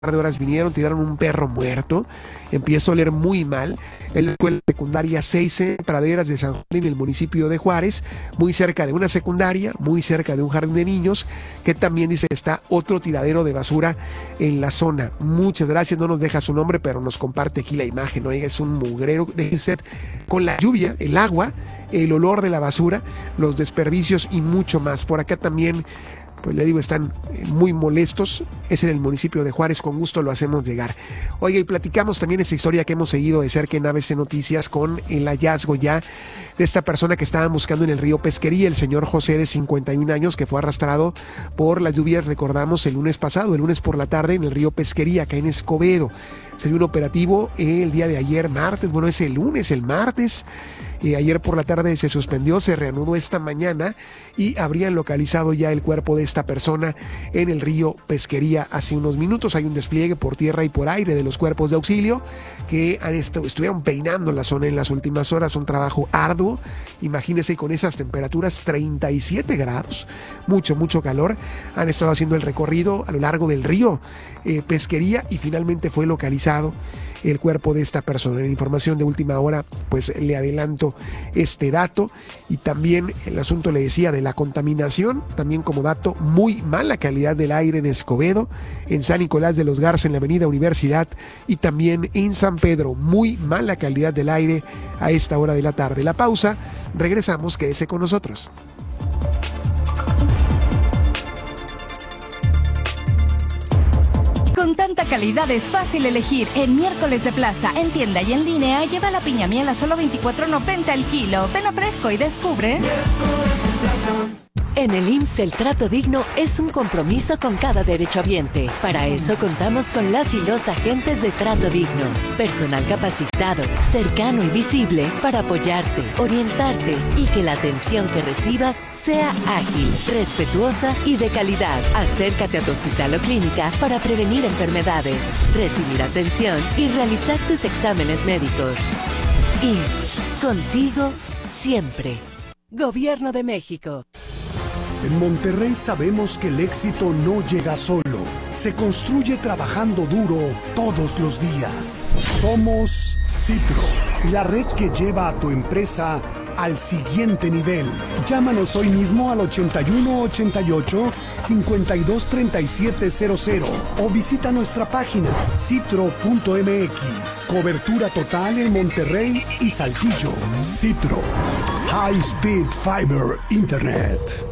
de horas vinieron, tiraron un perro muerto, empieza a oler muy mal. En la escuela secundaria 6 en Praderas de San Juan, en el municipio de Juárez, muy cerca de una secundaria, muy cerca de un jardín de niños, que también dice que está otro tiradero de basura en la zona. Muchas gracias, no nos deja su nombre, pero nos comparte aquí la imagen. Oiga, es un mugrero de usted con la lluvia, el agua, el olor de la basura, los desperdicios y mucho más. Por acá también, pues le digo, están muy molestos. Es en el municipio de Juárez, con gusto lo hacemos llegar. Oiga, y platicamos también esa historia que hemos seguido de cerca en ABC Noticias con el hallazgo ya de esta persona que estaban buscando en el río Pesquería, el señor José de 51 años, que fue arrastrado por las lluvias, recordamos, el lunes pasado, el lunes por la tarde, en el río Pesquería, acá en Escobedo. Se dio un operativo el día de ayer, martes, bueno, es el lunes, el martes. Ayer por la tarde se suspendió, se reanudó esta mañana y habrían localizado ya el cuerpo de esta persona en el río Pesquería hace unos minutos. Hay un despliegue por tierra y por aire de los cuerpos de auxilio que estuvieron peinando la zona en las últimas horas, un trabajo arduo. Imagínense, con esas temperaturas, 37 grados, mucho calor. Han estado haciendo el recorrido a lo largo del río Pesquería y finalmente fue localizado el cuerpo de esta persona. En información de última hora, pues le adelanto este dato. Y también el asunto, le decía, de la contaminación, también como dato, muy mala calidad del aire en Escobedo, en San Nicolás de los Garza, en la avenida Universidad, y también en San Pedro, muy mala calidad del aire a esta hora de la tarde. La pausa, regresamos, quédese con nosotros. Con tanta calidad es fácil elegir. En Miércoles de Plaza, en tienda y en línea, lleva la piña miel a solo $24.90 el kilo. Ven a Fresco y descubre. En el IMSS, el trato digno es un compromiso con cada derechohabiente. Para eso contamos con las y los agentes de Trato Digno. Personal capacitado, cercano y visible para apoyarte, orientarte y que la atención que recibas sea ágil, respetuosa y de calidad. Acércate a tu hospital o clínica para prevenir enfermedades, recibir atención y realizar tus exámenes médicos. IMSS, contigo siempre. Gobierno de México. En Monterrey sabemos que el éxito no llega solo, se construye trabajando duro todos los días. Somos Citro, la red que lleva a tu empresa al siguiente nivel. Llámanos hoy mismo al 8188-523700 o visita nuestra página citro.mx. Cobertura total en Monterrey y Saltillo. Citro, High Speed Fiber Internet.